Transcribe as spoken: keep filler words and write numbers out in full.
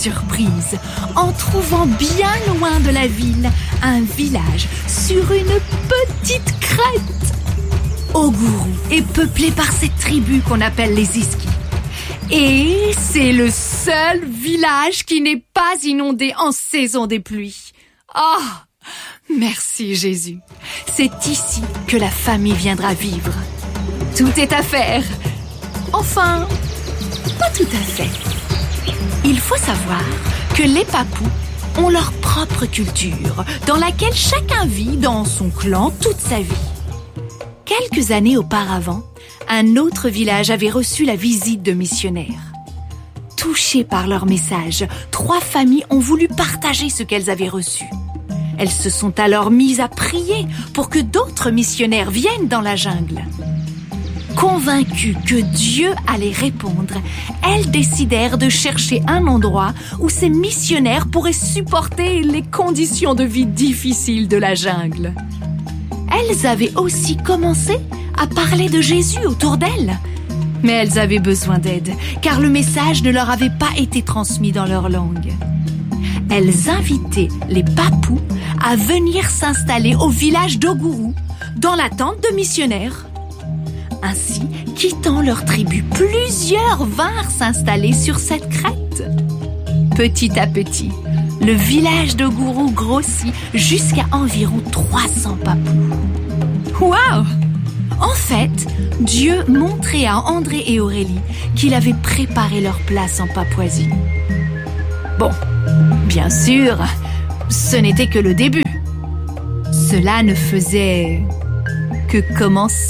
surprise en trouvant bien loin de la ville un village sur une petite crête. Oguru est peuplé par cette tribu qu'on appelle les Iski. Et c'est le seul village qui n'est pas inondé en saison des pluies. Ah, oh, merci Jésus. C'est ici que la famille viendra vivre. Tout est à faire. Enfin, pas tout à fait. Il faut savoir que les Papous ont leur propre culture, dans laquelle chacun vit dans son clan toute sa vie. Quelques années auparavant, un autre village avait reçu la visite de missionnaires. Touchées par leur message, trois familles ont voulu partager ce qu'elles avaient reçu. Elles se sont alors mises à prier pour que d'autres missionnaires viennent dans la jungle. Convaincues que Dieu allait répondre, elles décidèrent de chercher un endroit où ces missionnaires pourraient supporter les conditions de vie difficiles de la jungle. Elles avaient aussi commencé à parler de Jésus autour d'elles. Mais elles avaient besoin d'aide, car le message ne leur avait pas été transmis dans leur langue. Elles invitaient les Papous à venir s'installer au village d'Oguru, dans l'attente de missionnaires. Ainsi, quittant leur tribu, plusieurs vinrent s'installer sur cette crête. Petit à petit, le village d'Oguru grossit jusqu'à environ trois cents Papous. Waouh! En fait, Dieu montrait à André et Aurélie qu'il avait préparé leur place en Papouasie. Bon, bien sûr, ce n'était que le début. Cela ne faisait que commencer.